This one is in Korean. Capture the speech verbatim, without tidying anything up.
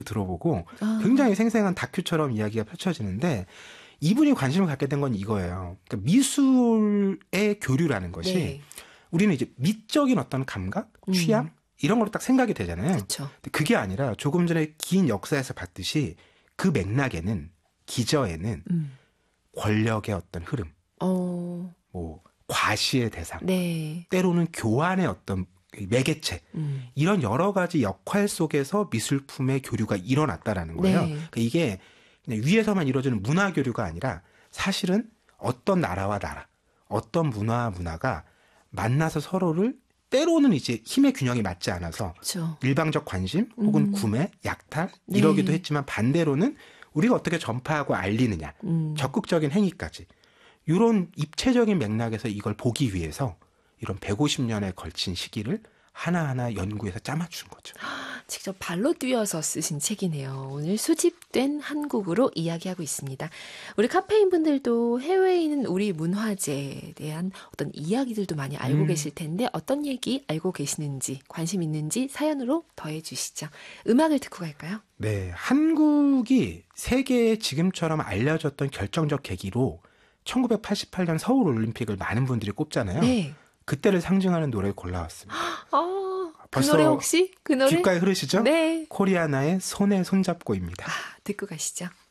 들어보고 아. 굉장히 생생한 다큐처럼 이야기가 펼쳐지는데 이분이 관심을 갖게 된 건 이거예요. 그러니까 미술의 교류라는 것이 네. 우리는 이제 미적인 어떤 감각, 취향 음. 이런 걸로 딱 생각이 되잖아요. 그렇죠. 근데 그게 아니라 조금 전에 긴 역사에서 봤듯이 그 맥락에는 기저에는 음. 권력의 어떤 흐름, 어. 뭐 과시의 대상, 네. 때로는 교환의 어떤 매개체 음. 이런 여러 가지 역할 속에서 미술품의 교류가 일어났다라는 거예요. 네. 그러니까 이게 그냥 위에서만 이루어지는 문화 교류가 아니라 사실은 어떤 나라와 나라, 어떤 문화와 문화가 만나서 서로를 때로는 이제 힘의 균형이 맞지 않아서 그렇죠. 일방적 관심 혹은 음. 구매, 약탈 네. 이러기도 했지만 반대로는 우리가 어떻게 전파하고 알리느냐, 음. 적극적인 행위까지 이런 입체적인 맥락에서 이걸 보기 위해서 이런 백오십 년에 걸친 시기를 하나하나 연구해서 짜맞춘 거죠. 직접 발로 뛰어서 쓰신 책이네요. 오늘 수집된 한국으로 이야기하고 있습니다. 우리 카페인 분들도 해외에 있는 우리 문화재에 대한 어떤 이야기들도 많이 알고 음. 계실 텐데 어떤 얘기 알고 계시는지 관심 있는지 사연으로 더해 주시죠. 음악을 듣고 갈까요? 네, 한국이 세계에 지금처럼 알려졌던 결정적 계기로 천구백팔십팔 년 서울 올림픽을 많은 분들이 꼽잖아요. 네. 그때를 상징하는 노래를 골라왔습니다. 아, 그 벌써 노래 혹시? 그 노래? 귓가에 흐르시죠? 네. 코리아나의 손에 손잡고입니다. 아, 듣고 가시죠.